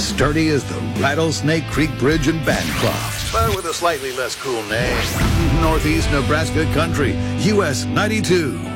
sturdy as the Rattlesnake Creek Bridge in Bancroft, but with a slightly less cool name. Northeast Nebraska Country, US 92.